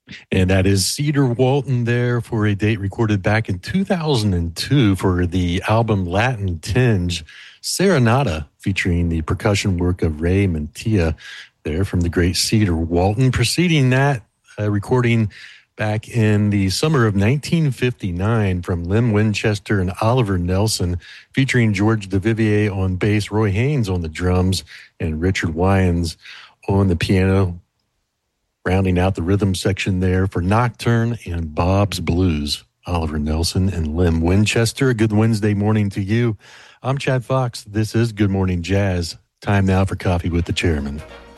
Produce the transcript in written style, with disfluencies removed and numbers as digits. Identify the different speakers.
Speaker 1: And that is Cedar Walton there for a date recorded back in 2002 for the album Latin Tinge, Serenata, featuring the percussion work of Ray Mantilla there from the great Cedar Walton. Preceding that, recording back in the summer of 1959 from Lem Winchester and Oliver Nelson, featuring George DeVivier on bass, Roy Haynes on the drums, and Richard Wyans on the piano. Rounding out the rhythm section there for Nocturne and Bob's Blues, Oliver Nelson and Lem Winchester. A good Wednesday morning to you. I'm Chad Fox. This is Good Morning Jazz. Time now for Coffee with the Chairman.